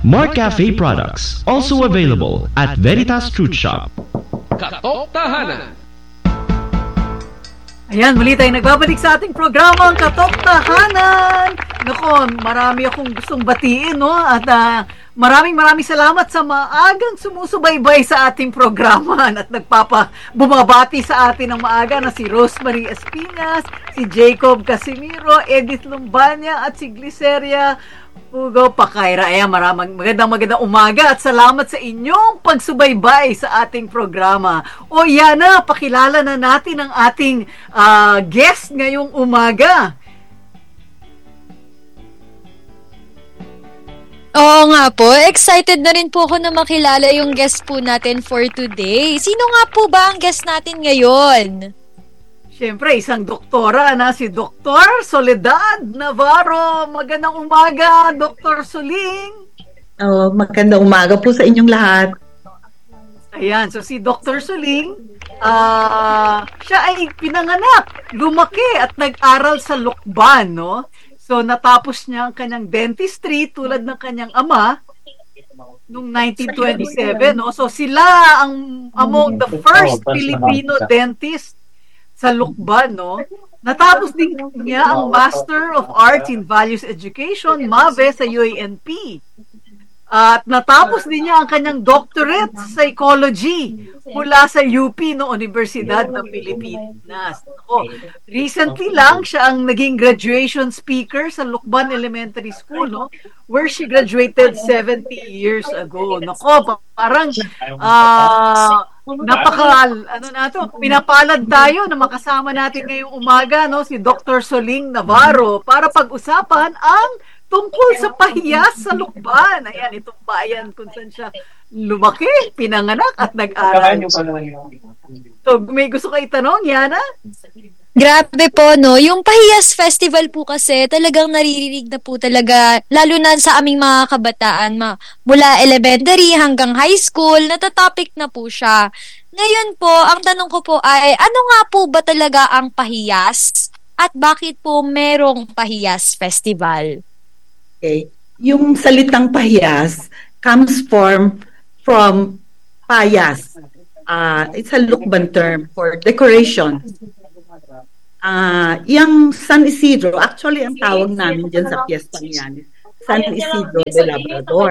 Mark Cafe products, also available at Veritas Fruit Shop. Katok Tahanan. Ayan, muli tayo nagbabalik sa ating programang Katok Tahanan. Naku, marami akong gustong batiin, no? At maraming salamat sa maagang sumusubaybay sa ating programa at bumabati sa atin ng maaga na si Rosemary Espinas, si Jacob Casimiro, Edith Lumbania at si Gliceria Pugo Pakaira. Ayan, magandang umaga at salamat sa inyong pagsubaybay sa ating programa. O Yana, pakilala na natin ang ating guest ngayong umaga. Oo nga po, excited na rin po ako na makilala yung guest po natin for today. Sino nga po ba ang guest natin ngayon? Siyempre, isang doktora na si Dr. Soledad Navarro. Magandang umaga, Dr. Soling. Magandang umaga po sa inyong lahat. Ayan, so si Dr. Soling, siya ay pinanganak, lumaki at nag-aral sa Lucban, no? So, natapos niya ang kanyang dentistry tulad ng kanyang ama noong 1927, no? So, sila ang among the first Filipino dentist sa Lucban, no? Natapos din niya ang Master of Arts in Values Education, MAVE, sa UANP. At natapos din niya ang kanyang doctorate sa psychology mula sa UP no Universidad ng Pilipinas. Recently lang siya ang naging graduation speaker sa Lucban Elementary School, no, where she graduated 70 years ago. Nako, parang pinapalad tayo na makasama natin ngayong umaga, no, si Dr. Soling Navarro para pag-usapan ang tungkol sa pahiyas sa Lucban. Ayan, itong bayan kung saan siya lumaki, pinanganak at nag-aral. So, may gusto ka itanong, Yana? Grabe po, no? Yung Pahiyas Festival po kasi talagang naririnig na po talaga, lalo na sa aming mga kabataan, mula elementary hanggang high school, natatopic na po siya. Ngayon po, ang tanong ko po ay, ano nga po ba talaga ang pahiyas? At bakit po merong Pahiyas Festival? Okay. Yung salitang pahiyas comes from payas. It's a Lucban term for decoration. Yung San Isidro, actually ang tawag namin dyan sa fiesta niyan, San Isidro de Labrador.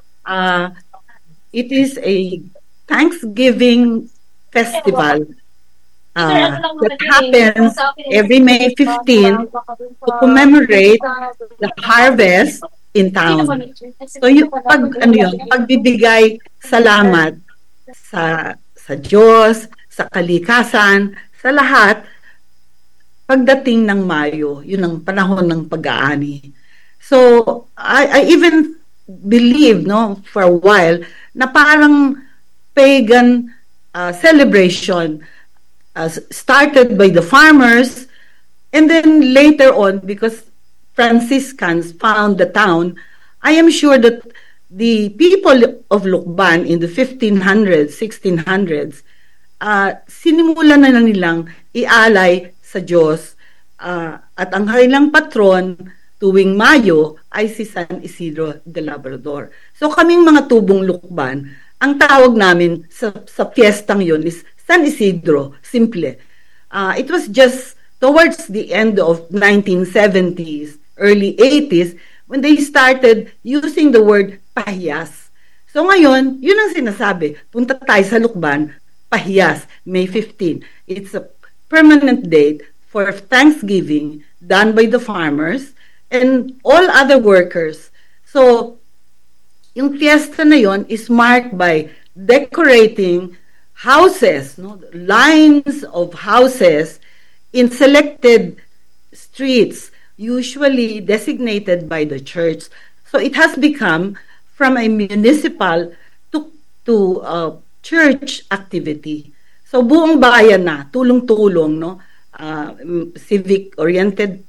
It is a Thanksgiving festival that happens every May 15 to commemorate the harvest in town. So yung pagbibigay salamat sa Diyos, sa kalikasan, sa lahat pagdating ng Mayo, yun ang panahon ng pag-aani. So I even believe, no, for a while na parang pagan celebration started by the farmers, and then later on, because Franciscans found the town, I am sure that the people of Lucban in the 1500s, 1600s, sinimulan na nilang ialay sa Diyos, at ang kanilang patron tuwing Mayo ay si San Isidro de Labrador. So kaming mga tubong Lucban, ang tawag namin sa fiestang yun is San Isidro, simple. It was just towards the end of 1970s, early 80s, when they started using the word pahiyas. So ngayon, yun ang sinasabi. Punta tayo sa Lucban, pahiyas, May 15. It's a permanent date for Thanksgiving done by the farmers and all other workers. So, yung fiesta na yun is marked by decorating houses, no, lines of houses in selected streets, usually designated by the church. So it has become from a municipal to church activity. So buong bayan na, tulong-tulong, no, civic-oriented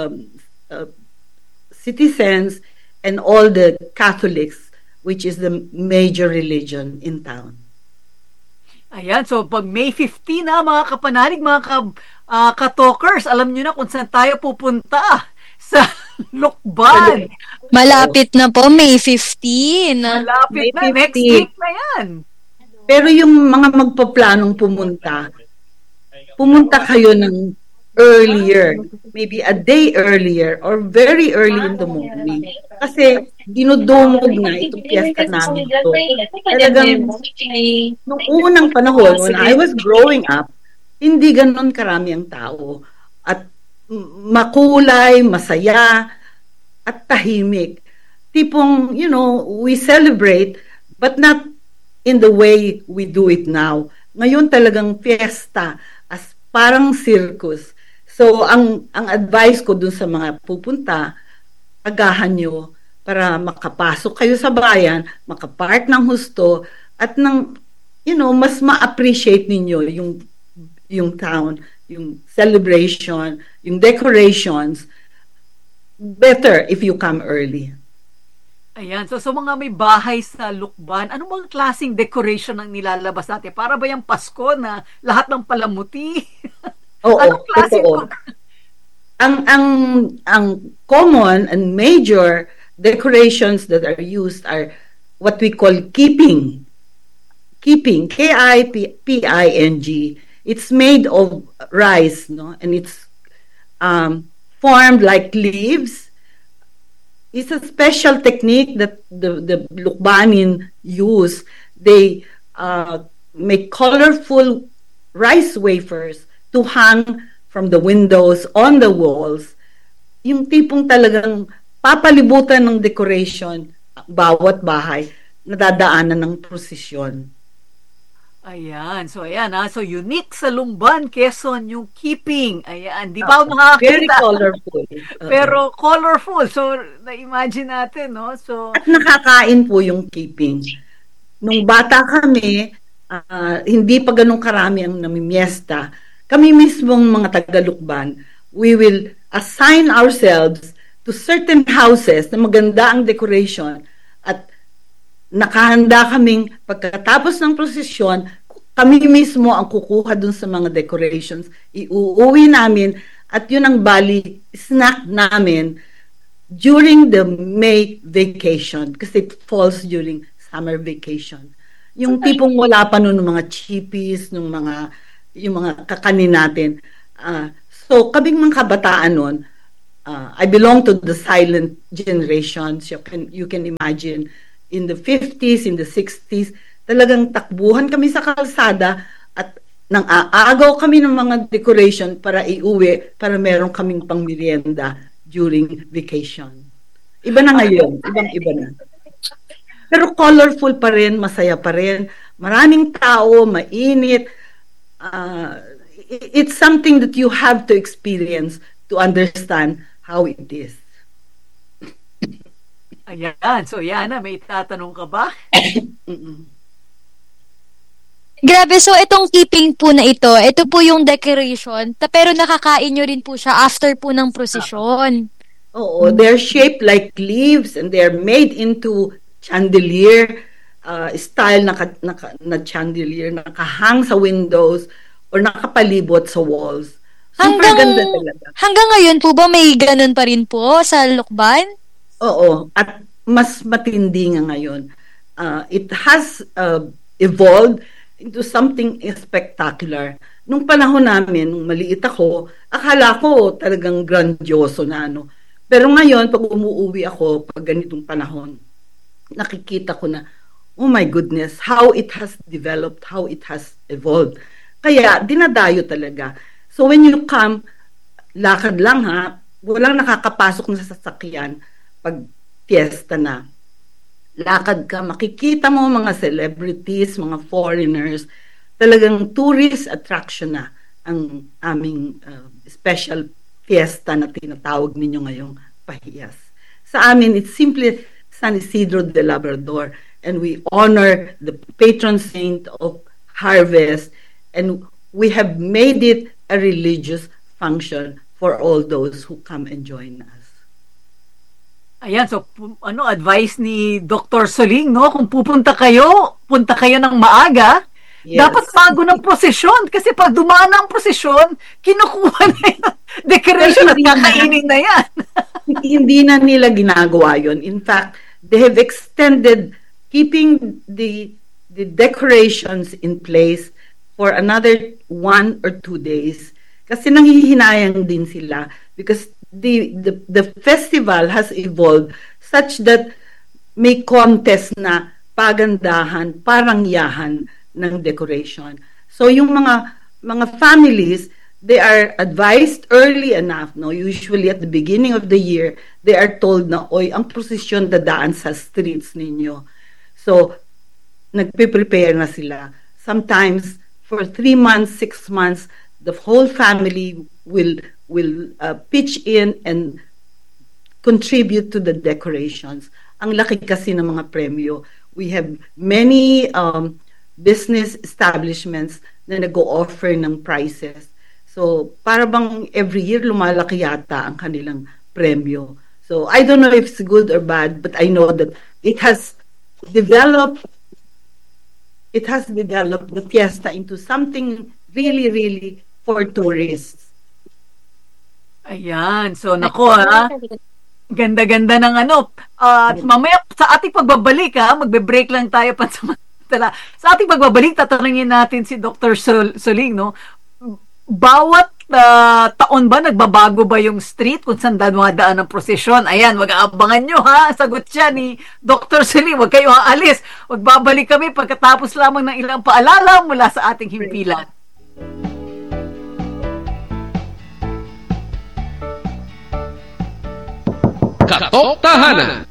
citizens and all the Catholics, which is the major religion in town. Ayan, so pag May 15 na mga kapanalig, mga ka-talkers, alam nyo na kung saan tayo pupunta sa Lukban! Malapit na po, May 15. Malapit na, May next 15. week na yan. Pero yung mga magpaplanong pumunta kayo ng earlier, maybe a day earlier or very early in the morning. Kasi dinudumog na itong piyesta namin ito. Talagang nung unang panahon, when I was growing up, hindi ganon karami ang tao. At makulay, masaya, at tahimik. Tipong, we celebrate, but not in the way we do it now. Ngayon talagang fiesta, as parang circus. So, ang advice ko dun sa mga pupunta, agahan nyo para makapasok kayo sa bayan, makapark ng husto, at mas ma-appreciate ninyo yung town, yung celebration, yung decorations. Better if you come early. Ayan, so mga may bahay sa Lukban, ano bang klaseng decoration ang nilalabas natin? Para ba yung Pasko na lahat ng palamuti? Oo, anong klaseng totoo. Ang common and major decorations that are used are what we call keeping. Keeping, K-I-P-I-N-G. It's made of rice, no? And it's formed like leaves. It's a special technique that the Lukbanin use. They make colorful rice wafers to hang from the windows, on the walls. Yung tipong talagang papalibutan ng decoration bawat bahay na dadaanan ng prosesyon. Ayan. So, So, unique sa Lumban, Quezon, yung keeping. Ayan. Di ba makakita? Very colorful. Pero colorful. So, na-imagine natin, no? So, at nakakain po yung keeping. Nung bata kami, hindi pa ganun karami ang namimiesta. Kami mismong mga taga-Lukban, we will assign ourselves to certain houses na maganda ang decoration at nakahanda kaming pagkatapos ng prosesyon, kami mismo ang kukuha dun sa mga decorations, iuuwi namin at yun ang bali snack namin during the May vacation kasi it falls during summer vacation. Yung tipong wala pa nun ng mga chippies, yung mga kakanin natin. So kaming mga kabataan nun, I belong to the silent generations. You can imagine in the 50s, in the 60s, talagang takbuhan kami sa kalsada at nang aagaw kami ng mga decoration para iuwi, para meron kaming pangmerienda during vacation. Iba na ngayon, ibang-iba na. Pero colorful pa rin, masaya pa rin, maraming tao, mainit. It's something that you have to experience to understand how it is. Ayan. So, Yana, may tatanong ka ba? Grabe, so itong keeping po na ito po yung decoration, pero nakakain nyo rin po siya after po ng prosesyon. Oo, they're shaped like leaves and they're made into chandelier style na chandelier, nakahang sa windows or nakapalibot sa walls. Super ganda talaga. Hanggang ngayon po ba may ganun pa rin po sa Lukban? Oo, at mas matindi nga ngayon. It has evolved into something spectacular. Nung panahon namin, nung maliit ako, akala ko talagang grandioso na ano. Pero ngayon, pag umuwi ako, pag ganitong panahon, nakikita ko na, oh my goodness, how it has developed, how it has evolved. Kaya, dinadayo talaga. So when you come, lakad lang ha, walang nakakapasok na sasakyan pag fiesta na. Lakad ka, makikita mo mga celebrities, mga foreigners, talagang tourist attraction na ang aming special fiesta na tinatawag ninyo ngayong Pahiyas. Sa amin, it's simply San Isidro de Labrador, and we honor the patron saint of harvest, and we have made it a religious function for all those who come and join us. Ayan, so advice ni Dr. Soling, no? Kung punta kayo ng maaga Yes. Dapat bago ng prosesyon. Kasi pag dumaan ang prosesyon, kinukuha na yung decoration at kakainin na yan. Hindi na nila ginagawa yun. In fact, they have extended keeping the decorations in place for another 1 or 2 days. Kasi nanghihinayang din sila because the festival has evolved such that may contest na pagandahan, parangyahan ng decoration. So yung mga families, they are advised early enough, no? Usually at the beginning of the year, they are told na, oy, ang prosesyon dadaan sa streets ninyo. So, nagpe-prepare na sila. Sometimes, for 3 months, 6 months, the whole family will pitch in and contribute to the decorations. Ang laki kasi ng mga premyo. We have many business establishments na nag-o-offer ng prizes. So, para bang every year lumalaki yata ang kanilang premyo. So, I don't know if it's good or bad, but I know that it has developed the fiesta into something really, really for tourists. Ayan. So, nako ganda-ganda ng mamaya sa ating pagbabalik magbe-break lang tayo pansamantala. Sa ating pagbabalik, tatanungin natin si Dr. Soling, no? Bawat taon ba nagbabago ba yung street kung saan dumadaan ang prosesyon? Ayan, mag-aabangan nyo sagot siya ni Dr. Soling. Huwag kayo aalis. Magbabalik kami pagkatapos lamang ng ilang paalala mula sa ating himpilan. Katok Tahanan.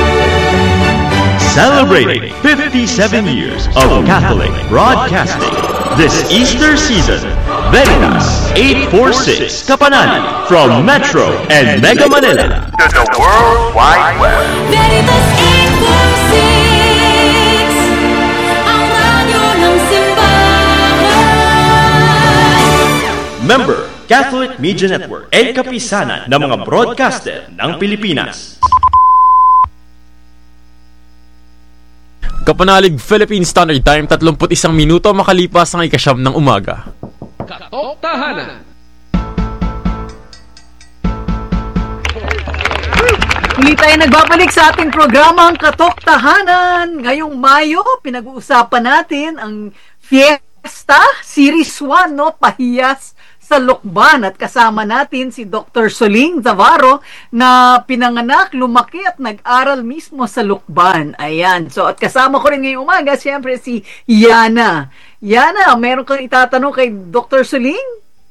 Celebrating 57 years of Catholic broadcasting this Easter season. Veritas 846 Kapanani from Metro and Mega Manila to the World Wide Web. Veritas 846, ang radyo ng simbahan. Member Catholic Media Network and kapisanan ng mga broadcaster ng Pilipinas. Kapanalig Philippine Standard Time, 31 minuto makalipas ang 9:00 ng umaga. Katok Tahanan. Muli tayo nagbabalik sa ating programang Katok Tahanan. Ngayong Mayo, pinag-uusapan natin ang Fiesta Series 1, no? Pahiyas sa Lukban, at kasama natin si Dr. Soling Zavaro na pinanganak, lumaki at nag-aral mismo sa Lukban. Ayan. So, at kasama ko rin ngayong umaga, siyempre si Yana. Yana, meron kang itatanong kay Dr. Soling?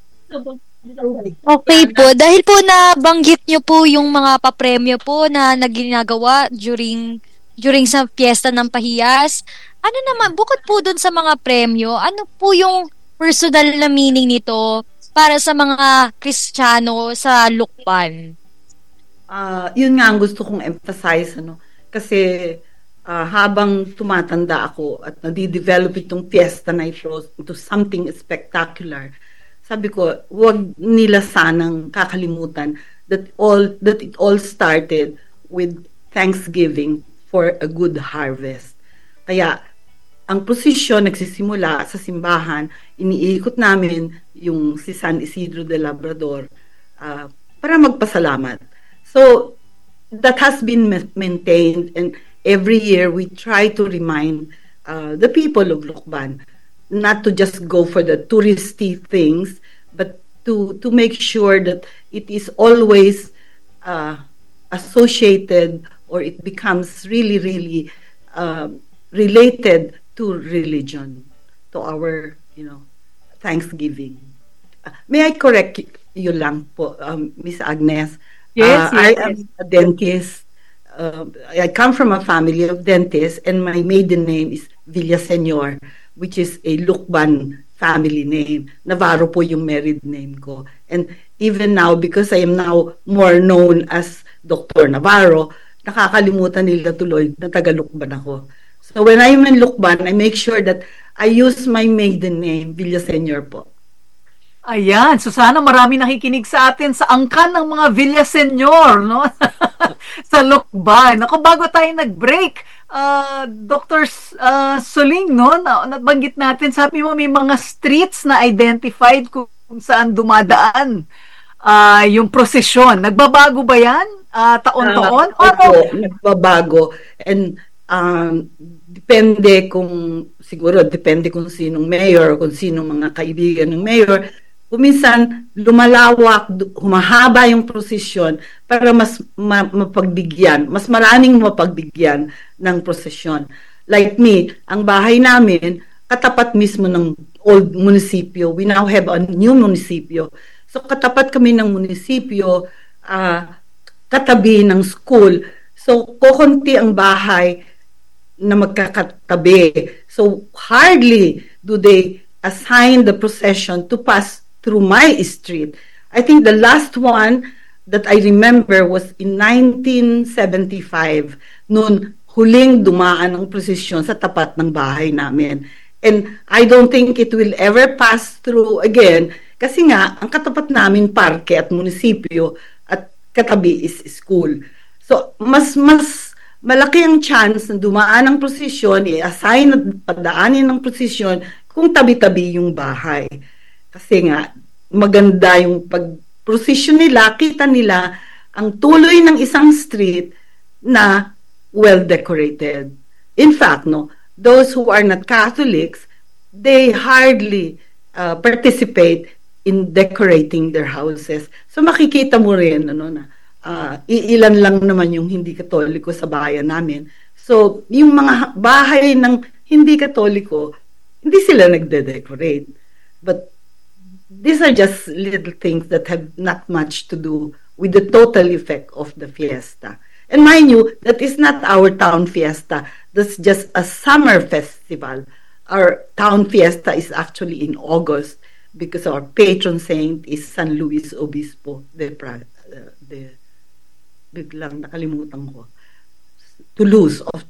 Okay po. Dahil po nabanggit nyo po yung mga papremyo po na ginagawa during sa piyesta ng Pahiyas. Ano naman, bukod po dun sa mga premyo, ano po yung personal na meaning nito para sa mga Kristiyano sa Lukban? Yun nga ang gusto kong emphasize, kasi habang tumatanda ako at nadidevelop itong fiesta na ito into something spectacular, sabi ko, wag nila sanang kakalimutan that it all started with thanksgiving for a good harvest. Kaya ang prosesyon nagsisimula sa simbahan, iniikot namin yung si San Isidro de Labrador para magpasalamat. So, that has been maintained, and every year we try to remind the people of Lukban not to just go for the touristy things, but to make sure that it is always associated, or it becomes really, really related to religion, to our, Thanksgiving. May I correct you lang po, Miss Agnes? Yes. I am a dentist. I come from a family of dentists, and my maiden name is Villaseñor, which is a Lukban family name. Navarro po yung married name ko. And even now, because I am now more known as Dr. Navarro, nakakalimutan nila tuloy na taga-Lukban ako. So when I'm in Lukban, I make sure that I use my maiden name, Villaseñor po. Ayan. So sana marami nakikinig sa atin sa angkan ng mga Villaseñor, no? sa Lukban. Ako, bago tayo nag-break, Dr. Soling, no, nabanggit natin, sabi mo may mga streets na identified kung saan dumadaan yung prosesyon. Nagbabago ba yan taon-taon? Opo, nagbabago. And depende kung sinong mayor, kung sinong mga kaibigan ng mayor. Kuminsan, lumalawak, humahaba yung prosesyon para mas mapagbigyan, mas maraming mapagbigyan ng prosesyon. Like me, ang bahay namin, katapat mismo ng old munisipyo. We now have a new munisipyo. So, katapat kami ng munisipyo, katabi ng school. So, kokonti ang bahay na magkakatabi. So, hardly do they assign the procession to pass through my street. I think the last one that I remember was in 1975, noon huling dumaan ang prosesyon sa tapat ng bahay namin. And I don't think it will ever pass through again kasi nga, ang katapat namin parke at munisipyo at katabi is school. So, mas malaki ang chance na dumaan ang prosesyon, i-assign at padaanin ng prosesyon kung tabi-tabi yung bahay. Kasi nga, maganda yung pag-prosesyon nila, kita nila ang tuloy ng isang street na well-decorated. In fact, no, those who are not Catholics, they hardly participate in decorating their houses. So makikita mo rin, na iilan lang naman yung hindi Katoliko sa bayan namin. So, yung mga bahay ng hindi Katoliko, hindi sila nagde-decorate. But these are just little things that have not much to do with the total effect of the fiesta. And mind you, that is not our town fiesta. That's just a summer festival. Our town fiesta is actually in August because our patron saint is San Luis Obispo biglang nakalimutan ko. Toulouse of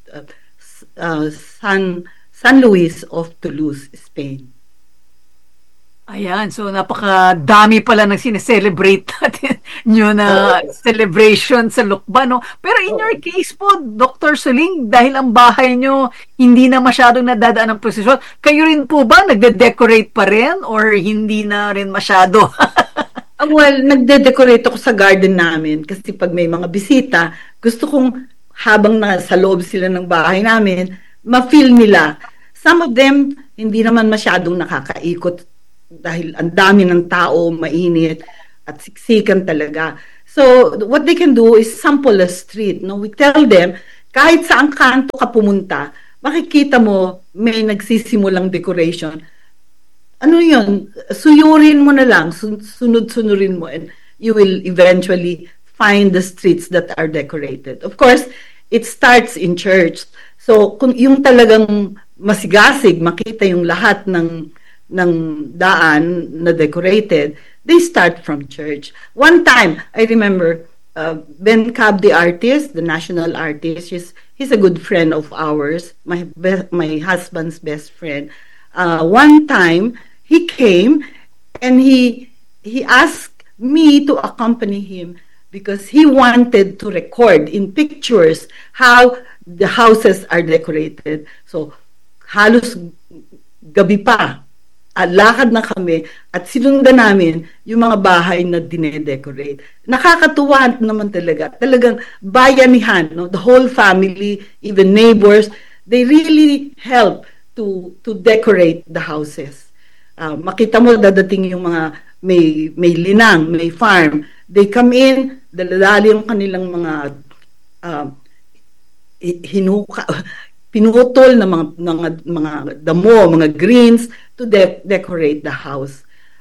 San Luis of Toulouse, Spain. Ayan, so napakadami pala ng sineselebrate natin nyo na celebration sa Lukban, no? Pero in your case po, Dr. Soling, dahil ang bahay nyo hindi na masyadong nadadaan ng prosesyon, kayo rin po ba nagde-decorate pa rin or hindi na rin masyado? Well, nagde-decorate ako sa garden namin kasi pag may mga bisita, gusto kong habang nasa loob sila ng bahay namin, ma-feel nila. Some of them, hindi naman masyadong nakakaikot dahil ang dami ng tao, mainit, at siksikan talaga. So, what they can do is sample a street. No? We tell them, kahit saan kanto ka pumunta, makikita mo may nagsisimulang decoration. Ano yun? Suyurin mo na lang, sunod-sunurin mo, and you will eventually find the streets that are decorated. Of course, it starts in church. So, kung yung talagang masigasig, makita yung lahat ng daan na decorated, they start from church. One time, I remember, Ben Cab, the artist, the national artist, he's a good friend of ours, my husband's best friend. One time, he came and he asked me to accompany him because he wanted to record in pictures how the houses are decorated. So, halos gabi pa, lakad na kami at sinundan namin yung mga bahay na dine-decorate. Nakakatuwa naman talaga. Talagang bayanihan, no? The whole family, even neighbors, they really help to decorate the houses. Makita mo, dadating yung mga may linang, may farm. They come in, daladali yung kanilang mga pinutol na mga damo, mga greens to decorate the house.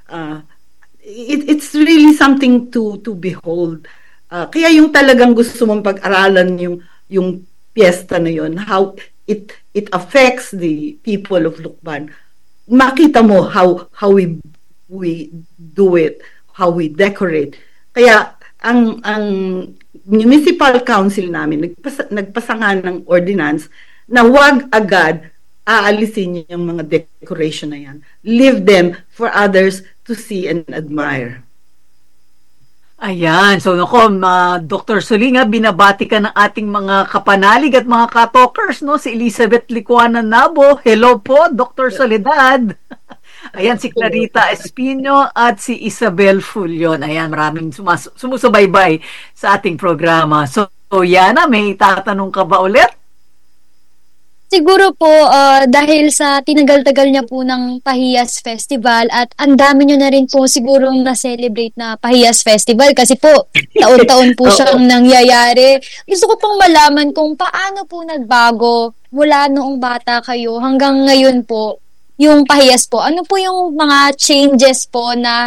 It's really something to behold. Kaya yung talagang gusto mong pag-aralan yung piyesta na yun, how it affects the people of Lukban. Makita mo how we do it, how we decorate. Kaya ang municipal council namin nagpasa nga ng ordinance na wag agad aalisin yung mga decoration na yan. Leave them for others to see and admire. Ayan. So, Dr. Solinga, binabati ka ng ating mga kapanalig at mga katokers, no? Si Elizabeth Licuana Nabo. Hello po, Dr. Soledad. Ayan, si Clarita Espino at si Isabel Fulion. Ayan, maraming sumusubaybay sa ating programa. So, Yana, may tatanong ka ba ulit? Siguro po, dahil sa tinagal-tagal niya po ng Pahiyas Festival at ang dami niyo na rin po sigurong na-celebrate na Pahiyas Festival kasi po, taon-taon po siyang nangyayari. Gusto ko pong malaman kung paano po nagbago mula noong bata kayo hanggang ngayon po, yung Pahiyas po. Ano po yung mga changes po na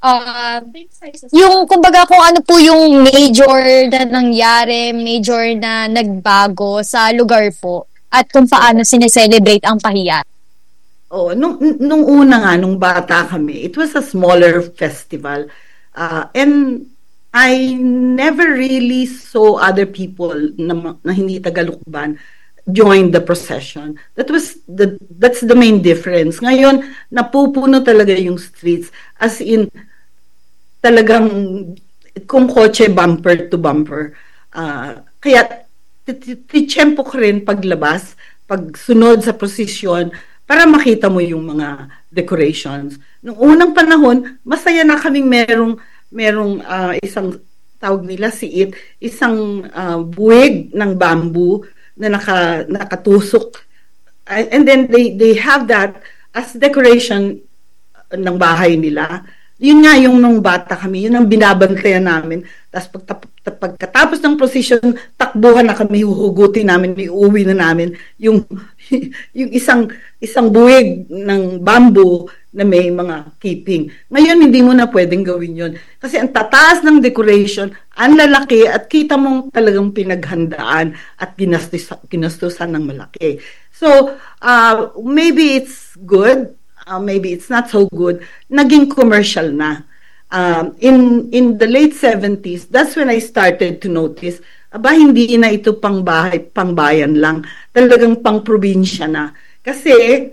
yung kumbaga kung ano po yung major na nangyari, major na nagbago sa lugar po? At kung paano sineselebrate ang Pahiyas. Nung una nga, nung bata kami, it was a smaller festival. And I never really saw other people na hindi Tagalukban join the procession. That's the main difference. Ngayon, napupuno talaga yung streets. As in, talagang kung kotse, bumper to bumper. Kaya, titsyempo ko rin paglabas, pagsunod sa prosesyon, para makita mo yung mga decorations. Noong unang panahon, masaya na kaming merong isang tawag nila siit, isang buwig ng bamboo na nakatusok. And then they have that as decoration ng bahay nila. Yun nga yung nung bata kami, yun ang binabantayan namin. Tapos pagkatapos ng procession, takbuhan na kami, huhugutin namin, iuwi na namin yung isang buwig ng bamboo na may mga keeping. Ngayon, hindi mo na pwedeng gawin yun. Kasi ang tataas ng decoration, ang lalaki, at kita mong talagang pinaghandaan at ginastusan ng malaki. So, maybe it's good, maybe it's not so good, naging commercial na. In the late 70s, that's when I started to notice, hindi na ito pangbayan lang, talagang pang-probinsya na. Kasi,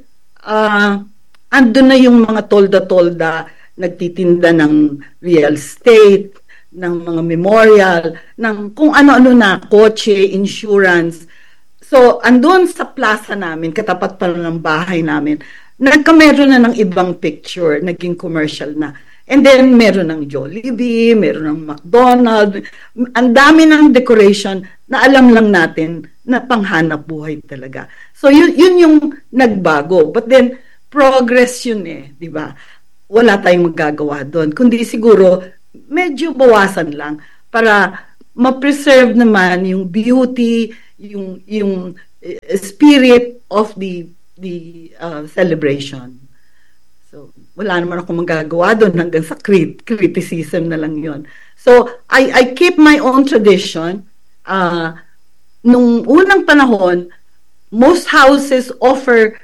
andun na yung mga tolda-tolda, nagtitinda ng real estate, ng mga memorial, ng kung ano-ano na, kotse, insurance. So, andun sa plaza namin, katapat pa ng bahay namin, meron na ng ibang picture, naging commercial na. And then, meron ng Jollibee, meron ng McDonald's. Ang dami ng decoration na alam lang natin na panghanap buhay talaga. So, yun yung nagbago. But then, progress yun di ba? Wala tayong magagawa doon. Kundi siguro, medyo bawasan lang para ma-preserve naman yung beauty, yung spirit of the celebration. So, wala naman ako magagawa doon hanggang sa criticism na lang yon. So, I keep my own tradition. Nung unang panahon, most houses offer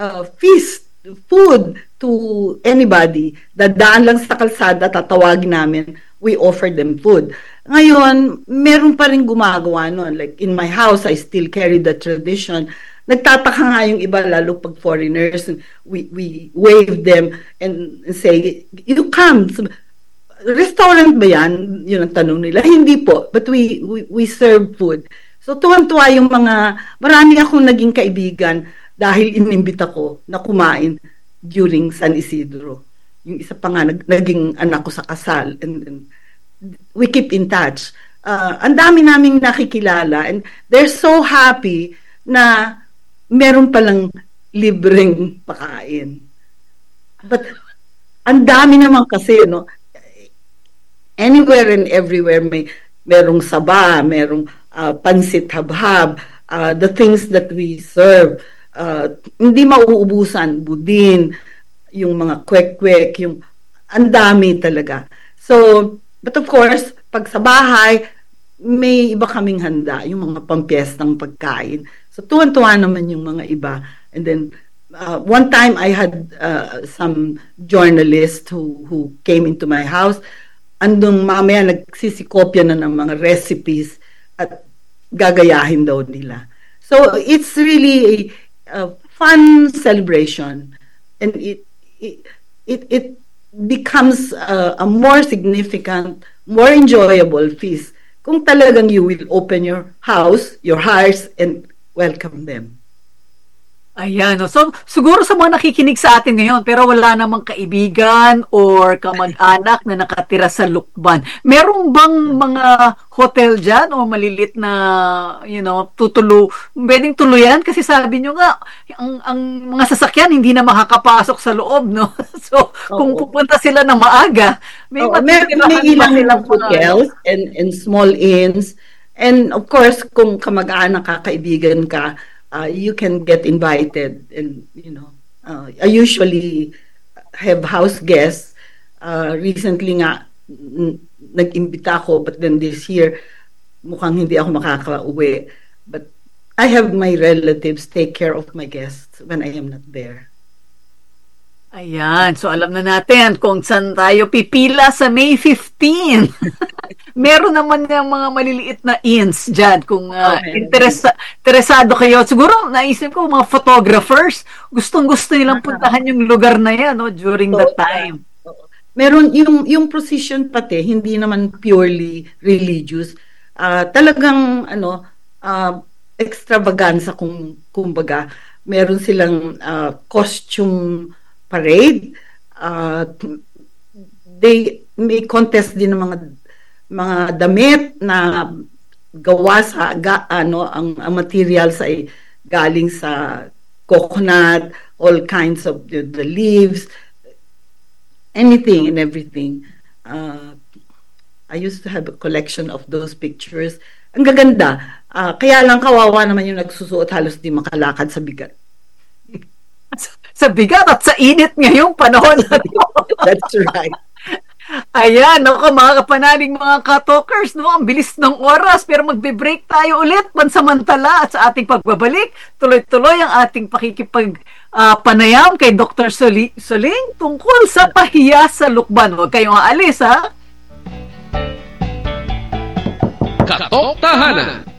food to anybody. Dadaan lang sa kalsada, tatawagin namin, we offer them food. Ngayon, meron pa rin gumagawa noon. Like, in my house, I still carry the tradition. Nagtataka nga yung iba, lalo pag foreigners, we wave them and say, you come. Restaurant ba yan? Yun ang tanong nila. Hindi po, but we serve food. So tuwan-tuwa yung marami akong naging kaibigan dahil inimbita ko na kumain during San Isidro. Yung isa pa nga, naging anak ko sa kasal. And we keep in touch. Ang dami naming nakikilala and they're so happy na meron palang libreng pakain. But, ang dami naman kasi, anywhere and everywhere, merong saba, merong pansit habhab, the things that we serve, hindi mauubusan, budin, yung mga kwek-kwek, ang dami talaga. So, but of course, pag sa bahay, may iba kaming handa, yung mga pampiestang pagkain. So, tuwan-tuwa naman yung mga iba. And then, one time I had some journalist who came into my house. Andong mamaya nagsisikopya na ng mga recipes at gagayahin daw nila. So, it's really a fun celebration. And it becomes a more significant more enjoyable feast kung talagang you will open your house, your hearts, and welcome them. Ayan. No? So, siguro sa mga nakikinig sa atin ngayon, pero wala namang kaibigan or kamag-anak na nakatira sa Lukban. Meron bang mga hotel dyan o malilit na, pwedeng tuluyan? Kasi sabi nyo nga, ang mga sasakyan hindi na makakapasok sa loob, no? So, kung pupunta sila na maaga, may ilang hotels and small inns. And of course, kung kamag-anak ka, kaibigan ka, you can get invited, and I usually have house guests. Recently nga nag-imbita ako, but then this year mukhang hindi ako makaka-uwi, but I have my relatives take care of my guests when I am not there. Ayan, so alam na natin kung saan tayo pipila sa May 15. Meron naman ng mga maliliit na inns dyan kung interesado kayo. Siguro naisip ko mga photographers, gustong-gusto nilang puntahan yung lugar na yan, no, during that time. Meron yung procession pati, hindi naman purely religious. Talagang extravaganza kumbaga. Meron silang costume parade. They may contest din ng mga damit na gawa sa ang materials ay galing sa coconut, all kinds of the leaves, anything and everything. I used to have a collection of those pictures. Ang gaganda. Kaya lang kawawa naman yung nagsusuot, halos di makalakad sa bigat. Sa bigat at sa init ngayong panahon. That's right. Ayan, mga kapanaling mga ka-talkers, no? Ang bilis ng oras, pero magbe-break tayo ulit pansamantala at sa ating pagbabalik, tuloy-tuloy ang ating pakikipagpanayam kay Dr. Soling tungkol sa pahiya sa Lukban. Huwag kayong aalis, ha? Katok Tahanan.